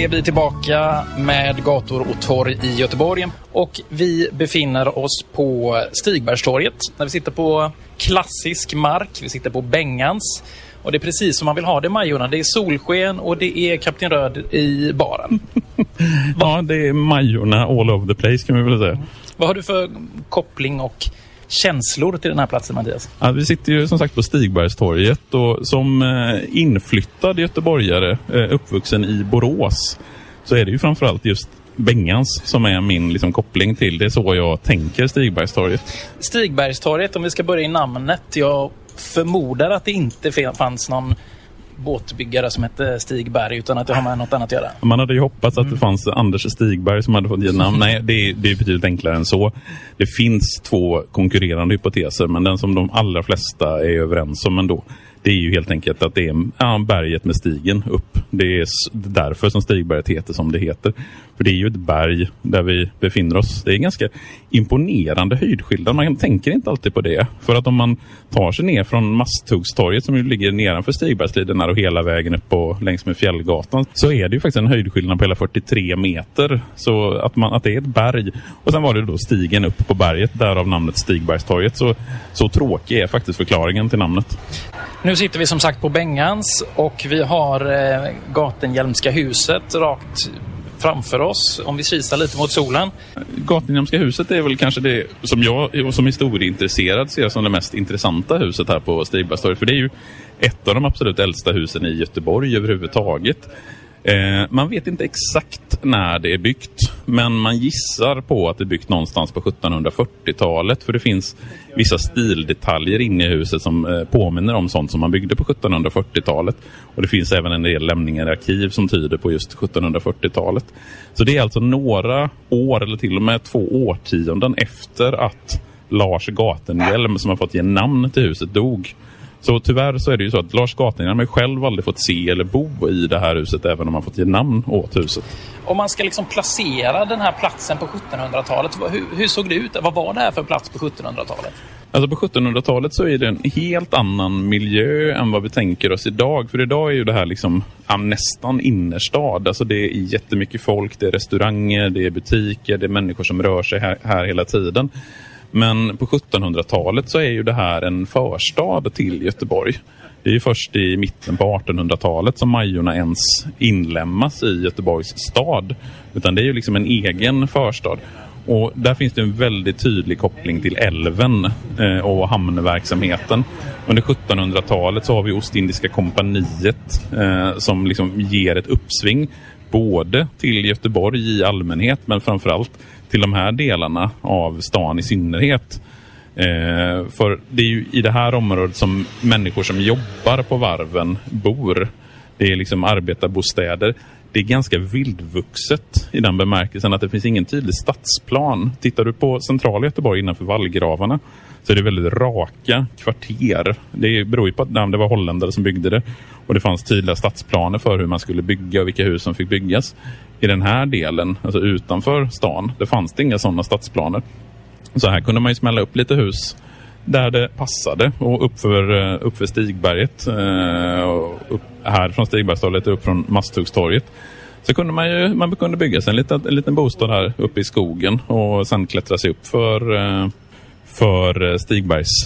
är vi tillbaka med gator och torg i Göteborg. Och vi befinner oss på Stigbergstorget. När vi sitter på klassisk mark. Vi sitter på Bengans. Och det är precis som man vill ha det, Majorna. Det är solsken och det är Kapten Röd i baren. Ja, det är Majorna all over the place kan vi väl säga. Vad har du för koppling och känslor till den här platsen, Mattias? Ja, vi sitter ju som sagt på Stigbergstorget och som inflyttad göteborgare, uppvuxen i Borås, så är det ju framförallt just Bengans som är min liksom koppling till det. Så jag tänker Stigbergstorget. Stigbergstorget, om vi ska börja i namnet. Jag förmodar att det inte fanns någon båtbyggare som hette Stigberg, utan att det har med något annat att göra. Man hade ju hoppats att det fanns Anders Stigberg som hade fått ge namn. Nej, det är betydligt enklare än så. Det finns 2 konkurrerande hypoteser, men den som de allra flesta är överens om ändå, det är ju helt enkelt att det är berget med stigen upp. Det är därför som Stigberget heter som det heter. För det är ju ett berg där vi befinner oss. Det är ganska imponerande höjdskillnad. Man tänker inte alltid på det. För att om man tar sig ner från Masthuggstorget som ju ligger nedanför Stigbergsliden och hela vägen upp och längs med Fjällgatan, så är det ju faktiskt en höjdskillnad på hela 43 meter. Så att det är ett berg. Och sen var det då stigen upp på berget, därav namnet Stigbergstorget. Så tråkig är faktiskt förklaringen till namnet. Nu sitter vi som sagt på Bengans och vi har Gatenhjelmska huset rakt framför oss, om vi kisar lite mot solen. Gatenhjelmska huset är väl kanske det som jag som historieintresserad ser som det mest intressanta huset här på Stigbergstorget. För det är ju ett av de absolut äldsta husen i Göteborg överhuvudtaget. Man vet inte exakt när det är byggt, men man gissar på att det är byggt någonstans på 1740-talet, för det finns vissa stildetaljer inne i huset som påminner om sånt som man byggde på 1740-talet, och det finns även en del lämningar i arkiv som tyder på just 1740-talet. Så det är alltså några år eller till och med 2 årtionden efter att Lars Gatenhjelm, som har fått ge namn till huset, dog. Så tyvärr så är det ju så att Lars Gatenhjelm har själv aldrig fått se eller bo i det här huset, även om han fått ge namn åt huset. Om man ska liksom placera den här platsen på 1700-talet, hur såg det ut? Vad var det här för plats på 1700-talet? Alltså på 1700-talet så är det en helt annan miljö än vad vi tänker oss idag. För idag är ju det här liksom nästan innerstad. Alltså det är jättemycket folk, det är restauranger, det är butiker, det är människor som rör sig här hela tiden. Men på 1700-talet så är ju det här en förstad till Göteborg. Det är ju först i mitten på 1800-talet som Majorna ens inlämnas i Göteborgs stad. Utan det är ju liksom en egen förstad. Och där finns det en väldigt tydlig koppling till älven och hamnverksamheten. Under 1700-talet så har vi Ostindiska kompaniet som liksom ger ett uppsving både till Göteborg i allmänhet, men framförallt till de här delarna av stan i synnerhet. För det är ju i det här området som människor som jobbar på varven bor. Det är liksom arbetarbostäder. Det är ganska vildvuxet i den bemärkelsen att det finns ingen tydlig stadsplan. Tittar du på centrala Göteborg innanför vallgravarna så är det väldigt raka kvarter. Det beror ju på att det var holländare som byggde det. Och det fanns tydliga stadsplaner för hur man skulle bygga och vilka hus som fick byggas. I den här delen, alltså utanför stan, det fanns det inga sådana stadsplaner. Så här kunde man ju smälla upp lite hus där det passade. Och uppför Stigberget, här från Stigbergstorget upp från Masthuggstorget, så kunde man kunde bygga sig en liten bostad här uppe i skogen och sen klättra sig upp för Stigbergs,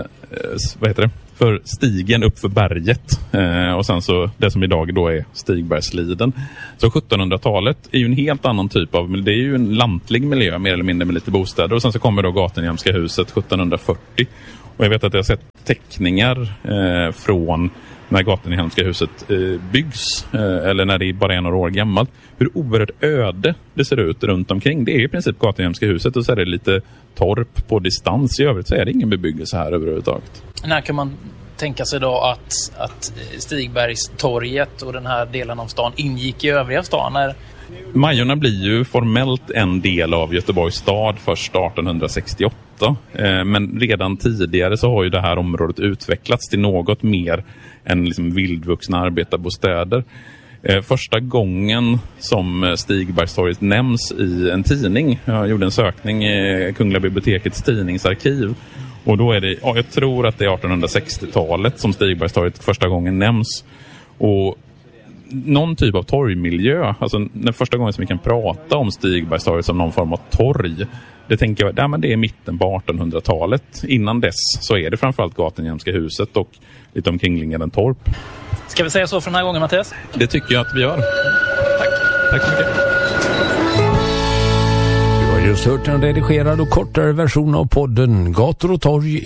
för stigen upp för berget och sen så det som idag då är Stigbergsliden. Så 1700-talet är ju en helt annan typ av, det är ju en lantlig miljö mer eller mindre med lite bostäder, och sen så kommer då Gatenhjelmska huset 1740, och jag vet att jag har sett teckningar från när Gatenhjelmska huset byggs eller när det bara är några år gammalt, hur oerhört öde det ser ut runt omkring. Det är i princip Gatenhjelmska huset och så är det lite torp på distans. I övrigt så är det ingen bebyggelse här överhuvudtaget. När kan man tänka sig då att Stigbergstorget och den här delen av stan ingick i övriga stan? Majorna blir ju formellt en del av Göteborgs stad först 1868. Men redan tidigare så har ju det här området utvecklats till något mer än liksom vildvuxna arbetarbostäder. Första gången som Stigbergstorget nämns i en tidning, jag gjorde en sökning i Kungliga bibliotekets tidningsarkiv, och då är det, jag tror att det är 1860-talet som Stigbergstorget första gången nämns. Och någon typ av torgmiljö. Alltså den första gången som vi kan prata om Stigbergstorget som någon form av torg, det tänker jag, men det är mitten på 1800-talet. Innan dess så är det framförallt Gatenhjemska huset och lite omkringliggande torp. Ska vi säga så för den här gången, Mattias? Det tycker jag att vi gör. Tack så mycket. Du har just hört en redigerad och kortare version av podden Gator och torg